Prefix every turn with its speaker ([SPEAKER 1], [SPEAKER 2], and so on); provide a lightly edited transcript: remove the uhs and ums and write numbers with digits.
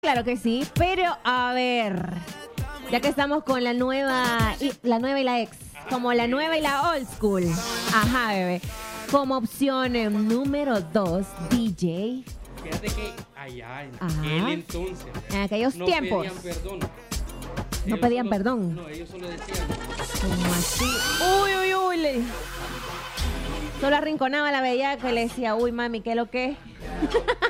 [SPEAKER 1] Claro que sí, pero a ver, ya que estamos con la nueva y la ex, como la nueva y la old school. Ajá, bebé. Como opción número 2, DJ.
[SPEAKER 2] Fíjate que allá en
[SPEAKER 1] Ajá.
[SPEAKER 2] aquel entonces,
[SPEAKER 1] En aquellos
[SPEAKER 2] no
[SPEAKER 1] tiempos.
[SPEAKER 2] pedían perdón.
[SPEAKER 1] No
[SPEAKER 2] Ellos
[SPEAKER 1] pedían
[SPEAKER 2] solo-
[SPEAKER 1] perdón.
[SPEAKER 2] No, ellos solo decían.
[SPEAKER 1] ¿Cómo así? Uy, uy, uy. Solo arrinconaba a la bellaca y le decía, uy, mami, ¿qué es lo que es?